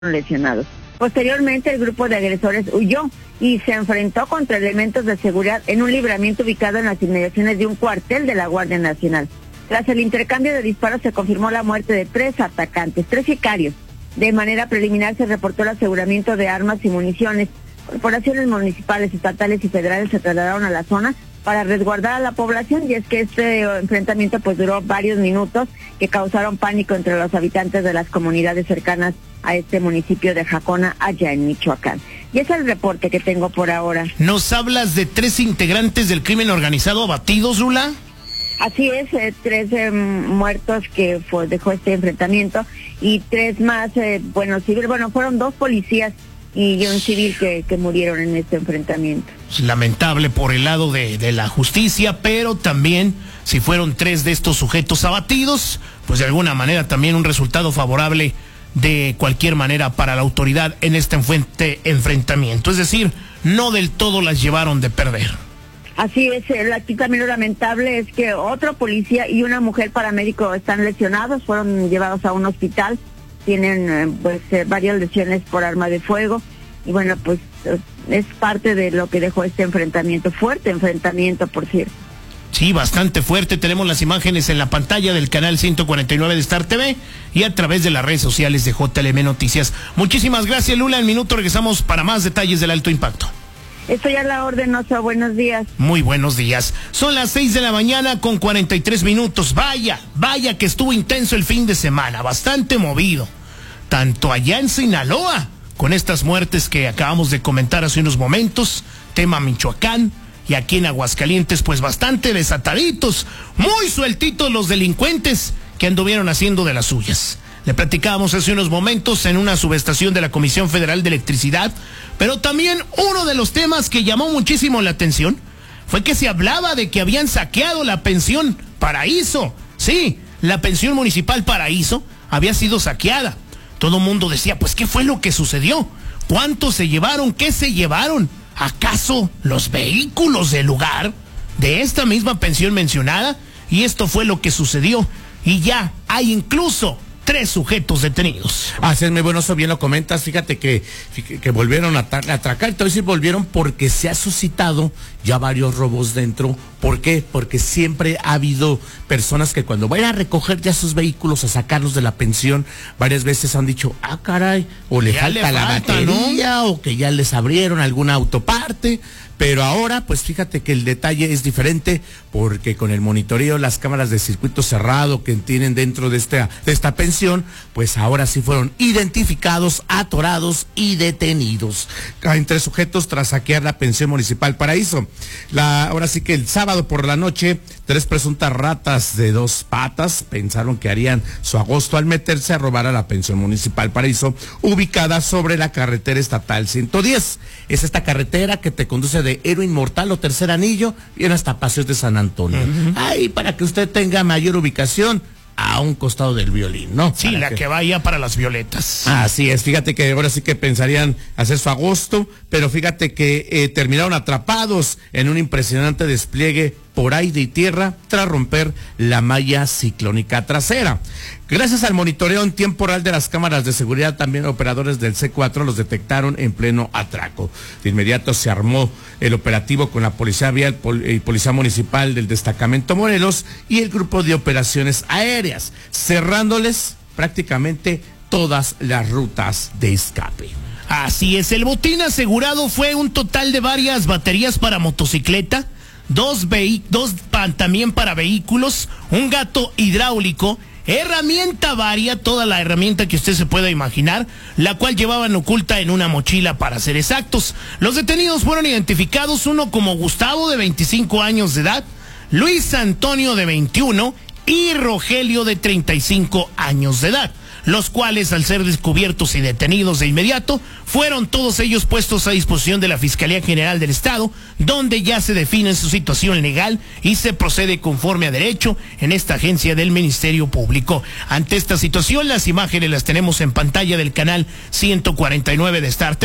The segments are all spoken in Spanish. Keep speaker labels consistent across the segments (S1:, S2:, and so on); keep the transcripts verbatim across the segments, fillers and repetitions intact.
S1: lesionados. Posteriormente, el grupo de agresores huyó y se enfrentó contra elementos de seguridad en un libramiento ubicado en las inmediaciones de un cuartel de la Guardia Nacional. Tras el intercambio de disparos se confirmó la muerte de tres atacantes, tres sicarios. De manera preliminar se reportó el aseguramiento de armas y municiones. Corporaciones municipales, estatales y federales se trasladaron a la zona para resguardar a la población, y es que este enfrentamiento pues duró varios minutos que causaron pánico entre los habitantes de las comunidades cercanas a este municipio de Jacona, allá en Michoacán. Y ese es el reporte que tengo por ahora.
S2: ¿Nos hablas de tres integrantes del crimen organizado abatidos, Lula?
S1: Así es, eh, tres eh, muertos que fue, dejó este enfrentamiento, y tres más, eh, bueno, civil, bueno, fueron dos policías y un civil que, que murieron en este enfrentamiento.
S2: Lamentable por el lado de, de la justicia, pero también si fueron tres de estos sujetos abatidos, pues de alguna manera también un resultado favorable de cualquier manera para la autoridad en este enfrentamiento. Es decir, no del todo las llevaron de perder.
S1: Así es, aquí también lo lamentable es que otro policía y una mujer paramédico están lesionados, fueron llevados a un hospital, tienen pues varias lesiones por arma de fuego, y bueno, pues es parte de lo que dejó este enfrentamiento, fuerte enfrentamiento, por cierto.
S2: Sí, bastante fuerte. Tenemos las imágenes en la pantalla del canal ciento cuarenta y nueve de Star T V y a través de las redes sociales de J L M Noticias. Muchísimas gracias, Lula. En minuto regresamos para más detalles del alto impacto.
S1: Estoy a la orden, Oso. Buenos días.
S2: Muy buenos días. Son las seis de la mañana con cuarenta y tres minutos. Vaya, vaya que estuvo intenso el fin de semana, bastante movido. Tanto allá en Sinaloa, con estas muertes que acabamos de comentar hace unos momentos, tema Michoacán, y aquí en Aguascalientes, pues bastante desataditos, muy sueltitos los delincuentes que anduvieron haciendo de las suyas. Le platicábamos hace unos momentos en una subestación de la Comisión Federal de Electricidad, pero también uno de los temas que llamó muchísimo la atención fue que se hablaba de que habían saqueado la pensión Paraíso. Sí, la pensión municipal Paraíso había sido saqueada. Todo el mundo decía, pues, ¿qué fue lo que sucedió? ¿Cuántos se llevaron? ¿Qué se llevaron? ¿Acaso los vehículos del lugar de esta misma pensión mencionada? Y esto fue lo que sucedió. Y ya hay incluso tres sujetos detenidos.
S3: Así es, muy bueno, eso bien lo comentas. Fíjate que, que volvieron a atracar. Entonces sí volvieron porque se ha suscitado ya varios robos dentro. ¿Por qué? Porque siempre ha habido personas que cuando vayan a recoger ya sus vehículos, a sacarlos de la pensión, varias veces han dicho, ah, caray, o le
S2: ya
S3: falta
S2: le
S3: la
S2: falta,
S3: batería,
S2: ¿no?
S3: O que ya les abrieron alguna autoparte. Pero ahora, pues fíjate que el detalle es diferente, porque con el monitoreo, las cámaras de circuito cerrado que tienen dentro de esta, de esta pensión, pues ahora sí fueron identificados, atorados y detenidos. Caen tres sujetos tras saquear la pensión municipal Paraíso. La, ahora sí que el sábado por la noche, tres presuntas ratas de dos patas pensaron que harían su agosto al meterse a robar a la pensión municipal Paraíso, ubicada sobre la carretera estatal ciento diez. Es esta carretera que te conduce de Héroe Inmortal o Tercer Anillo, viene hasta Paseos de San Antonio. Uh-huh. Ahí para que usted tenga mayor ubicación, a un costado del Violín, ¿no?
S2: Sí, para la que... que vaya para las Violetas.
S3: Así es, fíjate que ahora sí que pensarían hacer su agosto, pero fíjate que eh, terminaron atrapados en un impresionante despliegue por aire y tierra tras romper la malla ciclónica trasera. Gracias al monitoreo en tiempo real de las cámaras de seguridad, también operadores del C cuatro los detectaron en pleno atraco. De inmediato se armó el operativo con la Policía Vial y Policía Municipal del Destacamento Morelos y el Grupo de Operaciones Aéreas, cerrándoles prácticamente todas las rutas de escape.
S2: Así es, el botín asegurado fue un total de varias baterías para motocicleta, dos, vehi- dos pan, también para vehículos, un gato hidráulico, herramienta varia, toda la herramienta que usted se pueda imaginar, la cual llevaban oculta en una mochila para ser exactos. Los detenidos fueron identificados, uno como Gustavo de veinticinco años de edad, Luis Antonio de veintiuno y Rogelio de treinta y cinco años de edad, los cuales al ser descubiertos y detenidos de inmediato, fueron todos ellos puestos a disposición de la Fiscalía General del Estado, donde ya se define su situación legal y se procede conforme a derecho en esta agencia del Ministerio Público. Ante esta situación, las imágenes las tenemos en pantalla del canal ciento cuarenta y nueve de Star T V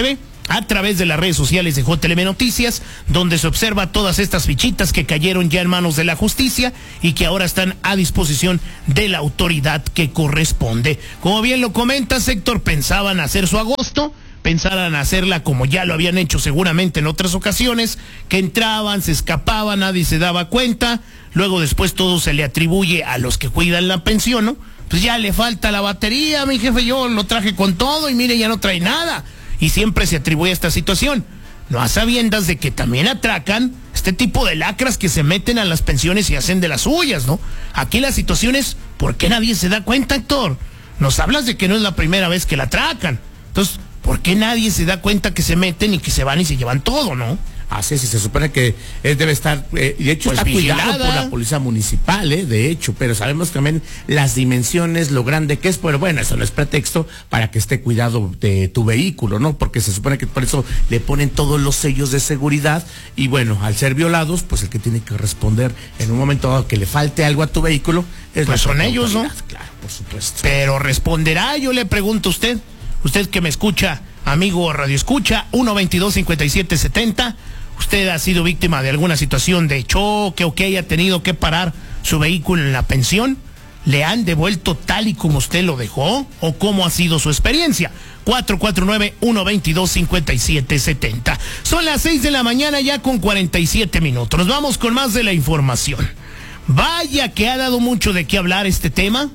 S2: a través de las redes sociales de J L M Noticias, donde se observa todas estas fichitas que cayeron ya en manos de la justicia y que ahora están a disposición de la autoridad que corresponde. Como bien lo comenta Héctor, pensaban hacer su agosto, pensaran hacerla como ya lo habían hecho seguramente en otras ocasiones, que entraban, se escapaban, nadie se daba cuenta, luego después todo se le atribuye a los que cuidan la pensión, ¿no? Pues ya le falta la batería, mi jefe, yo lo traje con todo y mire, ya no trae nada. Y siempre se atribuye a esta situación, no a sabiendas de que también atracan este tipo de lacras que se meten a las pensiones y hacen de las suyas, ¿no? Aquí la situación es, ¿por qué nadie se da cuenta, Héctor? Nos hablas de que no es la primera vez que la atracan. Entonces, ¿por qué nadie se da cuenta que se meten y que se van y se llevan todo, no?
S3: Así es, y se supone que él debe estar, eh, de hecho
S2: pues
S3: está
S2: vigilada.
S3: cuidado por la policía municipal, eh, de hecho, pero sabemos también las dimensiones, lo grande que es, pero bueno, eso no es pretexto para que esté cuidado de tu vehículo, ¿no? Porque se supone que por eso le ponen todos los sellos de seguridad y bueno, al ser violados, pues el que tiene que responder en un momento dado que le falte algo a tu vehículo es
S2: pues son ellos, ¿no?
S3: Claro, por supuesto.
S2: Pero responderá, yo le pregunto a usted, usted que me escucha, amigo Radio Escucha, uno veintidós cincuenta y siete setenta, ¿usted ha sido víctima de alguna situación de choque o que haya tenido que parar su vehículo en la pensión? ¿Le han devuelto tal y como usted lo dejó? ¿O cómo ha sido su experiencia? cuatro cuatro nueve, uno veintidós cincuenta y siete setenta. Son las seis de la mañana ya con cuarenta y siete minutos. Nos vamos con más de la información. Vaya que ha dado mucho de qué hablar este tema,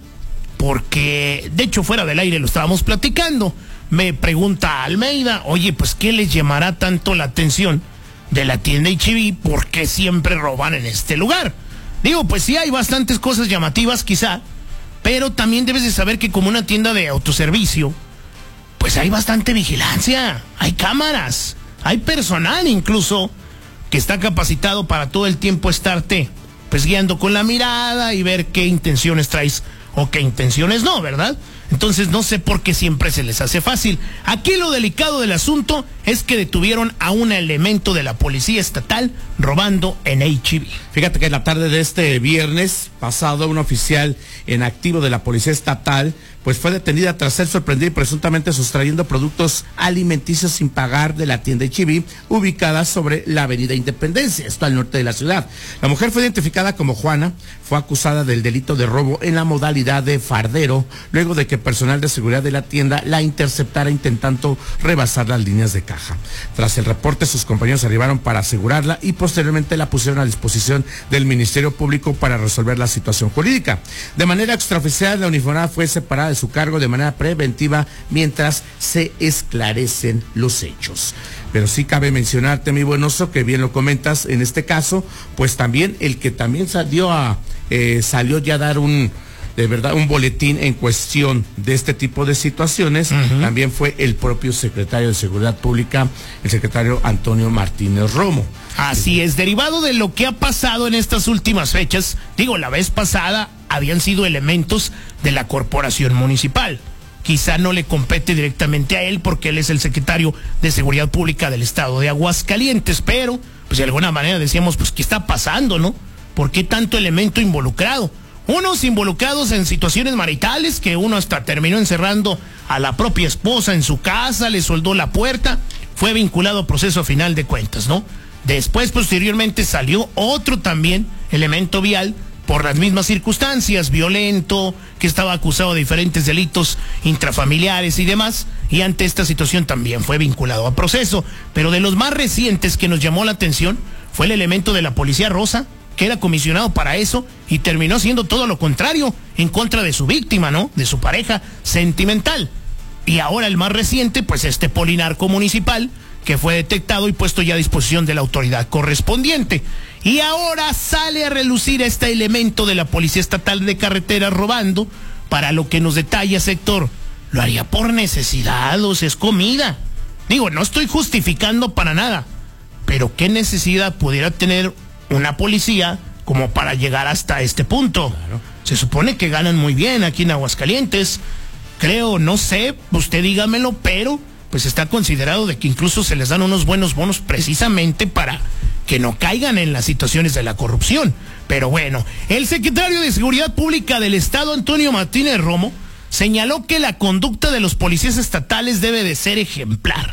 S2: porque de hecho fuera del aire lo estábamos platicando. Me pregunta Almeida, oye, pues ¿qué les llamará tanto la atención de la tienda H E B? ¿Por qué siempre roban en este lugar? Digo, pues sí hay bastantes cosas llamativas quizá, pero también debes de saber que como una tienda de autoservicio, pues hay bastante vigilancia, hay cámaras, hay personal incluso que está capacitado para todo el tiempo estarte pues guiando con la mirada y ver qué intenciones traes o qué intenciones no, ¿verdad? Entonces no sé por qué siempre se les hace fácil. Aquí lo delicado del asunto es que detuvieron a un elemento de la policía estatal robando en H E B.
S3: Fíjate que en la tarde de este viernes pasado, un oficial en activo de la policía estatal pues fue detenida tras ser sorprendida y presuntamente sustrayendo productos alimenticios sin pagar de la tienda H E B ubicada sobre la avenida Independencia, esto al norte de la ciudad. La mujer fue identificada como Juana, fue acusada del delito de robo en la modalidad de fardero, luego de que personal de seguridad de la tienda la interceptara intentando rebasar las líneas de caja. Tras el reporte, sus compañeros arribaron para asegurarla y posteriormente la pusieron a disposición del Ministerio Público para resolver la situación jurídica. De manera extraoficial, la uniformada fue separada de su cargo de manera preventiva mientras se esclarecen los hechos. Pero sí cabe mencionarte, mi buen oso, que bien lo comentas en este caso, pues también el que también salió a eh, salió ya a dar un de verdad un boletín en cuestión de este tipo de situaciones, uh-huh. También fue el propio secretario de Seguridad Pública, el secretario Antonio Martínez Romo.
S2: Así es, derivado de lo que ha pasado en estas últimas fechas, digo, la vez pasada habían sido elementos de la corporación municipal. Quizá no le compete directamente a él porque él es el secretario de Seguridad Pública del estado de Aguascalientes, pero pues de alguna manera decíamos, pues ¿qué está pasando, no? ¿Por qué tanto elemento involucrado? Unos involucrados en situaciones maritales, que uno hasta terminó encerrando a la propia esposa en su casa, le soldó la puerta, fue vinculado a proceso a final de cuentas, ¿no? Después, posteriormente, salió otro también elemento vial por las mismas circunstancias, violento, que estaba acusado de diferentes delitos intrafamiliares y demás, y ante esta situación también fue vinculado a proceso. Pero de los más recientes que nos llamó la atención fue el elemento de la Policía Rosa, que era comisionado para eso y terminó haciendo todo lo contrario en contra de su víctima, ¿no? De su pareja sentimental. Y ahora el más reciente, pues este polinarco municipal, que fue detectado y puesto ya a disposición de la autoridad correspondiente. Y ahora sale a relucir este elemento de la Policía Estatal de Carreteras robando, para lo que nos detalla Héctor, lo haría por necesidad, o sea, es comida. Digo, no estoy justificando para nada, pero ¿qué necesidad pudiera tener una policía como para llegar hasta este punto? Claro. Se supone que ganan muy bien aquí en Aguascalientes, creo, no sé, usted dígamelo, pero pues está considerado de que incluso se les dan unos buenos bonos precisamente para que no caigan en las situaciones de la corrupción. Pero bueno, el secretario de Seguridad Pública del Estado, Antonio Martínez Romo, señaló que la conducta de los policías estatales debe de ser ejemplar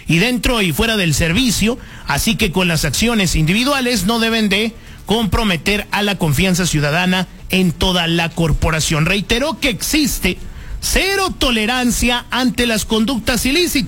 S2: y dentro y fuera del servicio, así que con las acciones individuales no deben de comprometer a la confianza ciudadana en toda la corporación. Reiteró que existe cero tolerancia ante las conductas ilícitas.